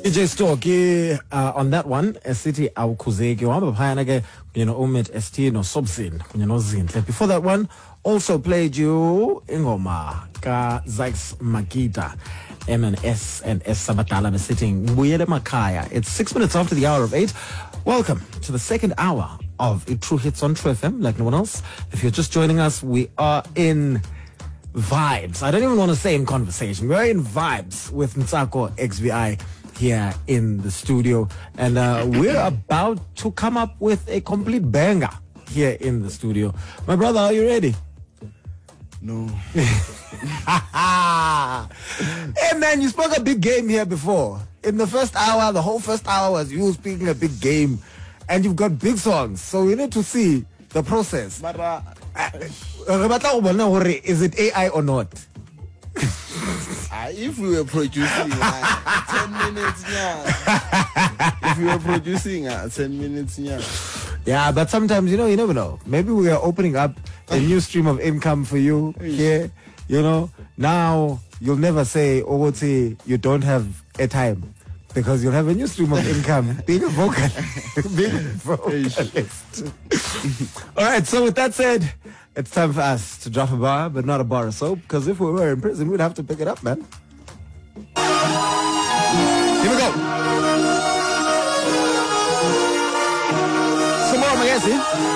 DJ Storky on that one, City Awukhuzeki, uhamba phayana ke kunye no Omid ST no Sobzin kunye no Zinhle. Before that one, also played you ingoma ka Zyx Magida. M&S and S Sabadala sitting Buyele Makaya. It's 6 minutes after the hour of 8. Welcome to the second hour of True Hits on True FM, like no one else. If you're just joining us, we are in vibes. I don't even want to say in conversation. We're in vibes with Ntsako XVI here in the studio. And we're about to come up with a complete banger here in the studio. My brother, are you ready? No. Hey man, you spoke a big game here before. In the first hour, the whole first hour was you speaking a big game. And you've got big songs. So we need to see the process. But Is it AI or not? if we were producing 10 minutes, yeah. If we were producing 10 minutes, yeah. Yeah, but sometimes, you never know. Maybe we are opening up a new stream of income for you here. Now you'll never say, Owoti, you don't have airtime. Because you'll have a new stream of income being a vocalist. All right, so with that said, it's time for us to drop a bar, but not a bar of soap. Because if we were in prison, we'd have to pick it up, man. Here we go. Some more, Magesi.